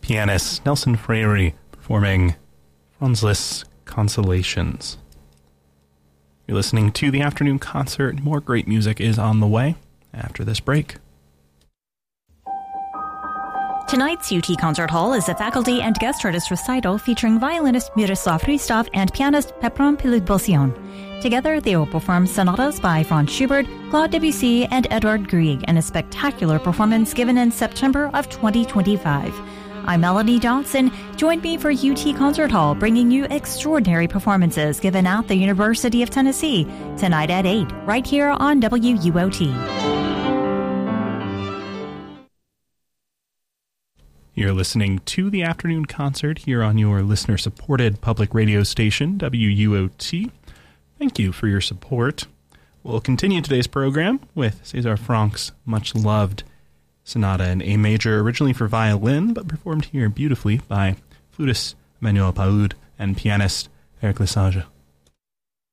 pianist Nelson Freire performing Franz Liszt's Consolations. You're listening to the afternoon concert. More great music is on the way after this break. Tonight's UT Concert Hall is a faculty and guest artist recital featuring violinist Miroslav Hristov and pianist Pepron Pilibosyan. Together, they will perform sonatas by Franz Schubert, Claude Debussy, and Edvard Grieg in a spectacular performance given in September of 2025. I'm Melanie Johnson. Join me for UT Concert Hall, bringing you extraordinary performances given at the University of Tennessee tonight at 8, right here on WUOT. You're listening to the afternoon concert here on your listener-supported public radio station, WUOT. Thank you for your support. We'll continue today's program with César Franck's much-loved Sonata in A major, originally for violin, but performed here beautifully by flutist Emmanuel Paoud and pianist Eric Lesage.